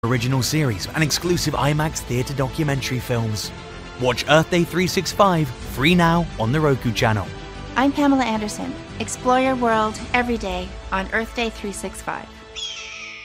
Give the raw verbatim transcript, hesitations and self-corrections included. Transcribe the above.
original series and exclusive IMAX theatre documentary films. Watch Earth Day three sixty-five free now on the Roku channel. I'm Pamela Anderson. Explore your world every day on Earth Day three sixty-five.